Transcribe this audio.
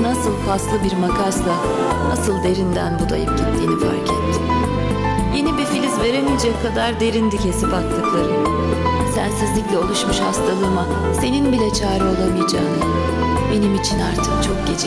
nasıl paslı bir makasla nasıl derinden budayıp gittiğini fark ettim. Yeni bir filiz veremeyecek kadar derindi kesip attıkları. Sensizlikle oluşmuş hastalığıma senin bile çare olamayacağını, benim için artık çok gecikti.